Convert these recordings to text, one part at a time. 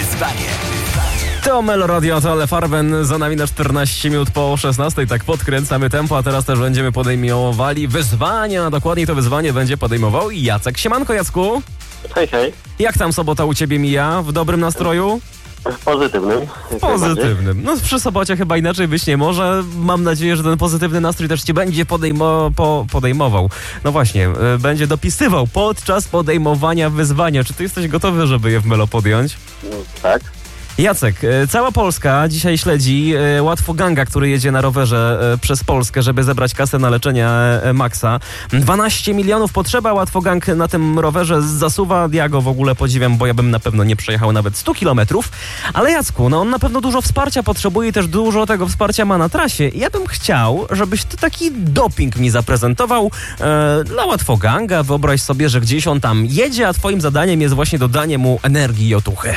wyzwanie. To Meloradio, to Ale Farben, za nami na 14 minut po 16, tak podkręcamy tempo, a teraz też będziemy podejmowali wyzwania, dokładniej to wyzwanie będzie podejmował Jacek. Siemanko, Jacku. Hej, hej. Jak tam sobota u ciebie mija? W dobrym nastroju? Pozytywnym. Pozytywnym. No przy sobocie chyba inaczej być nie może. Mam nadzieję, że ten pozytywny nastrój też cię będzie podejmował. No właśnie, będzie dopisywał podczas podejmowania wyzwania. Czy ty jesteś gotowy, żeby je w Melo podjąć? Tak. Jacek, cała Polska dzisiaj śledzi Łatwoganga, który jedzie na rowerze przez Polskę, żeby zebrać kasę na leczenie Maxa. 12 milionów potrzeba, Łatwogang na tym rowerze zasuwa. Ja go w ogóle podziwiam, bo ja bym na pewno nie przejechał nawet 100 kilometrów. Ale Jacku, no on na pewno dużo wsparcia potrzebuje i też dużo tego wsparcia ma na trasie. Ja bym chciał, żebyś ty taki doping mi zaprezentował dla Łatwoganga. Wyobraź sobie, że gdzieś on tam jedzie, a twoim zadaniem jest właśnie dodanie mu energii i otuchy.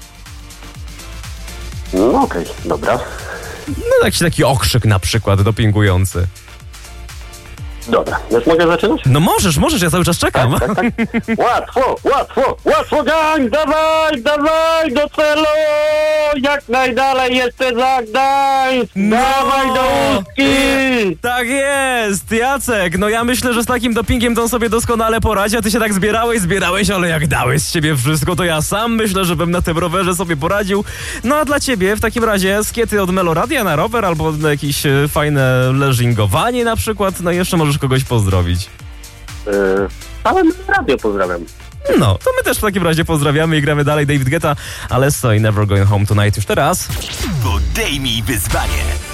No okej, dobra. No jakiś taki okrzyk na przykład dopingujący. Dobra, już mogę zaczynać? No możesz, ja cały czas czekam. Tak. Łatwo gang, dawaj do celu, jak najdalej jeszcze za Gdańsk, dawaj do Łuski. Tak jest, Jacek, no ja myślę, że z takim dopingiem to on sobie doskonale poradzi, a ty się tak zbierałeś, ale jak dałeś z ciebie wszystko, to ja sam myślę, że bym na tym rowerze sobie poradził. No a dla ciebie w takim razie skiety od Meloradia na rower albo na jakieś fajne leżingowanie na przykład, no jeszcze możesz kogoś pozdrowić. Całe radio pozdrawiam. No, to my też w takim razie pozdrawiamy i gramy dalej. David Guetta, Alesso i Never Going Home Tonight już teraz. Podejmij wyzwanie.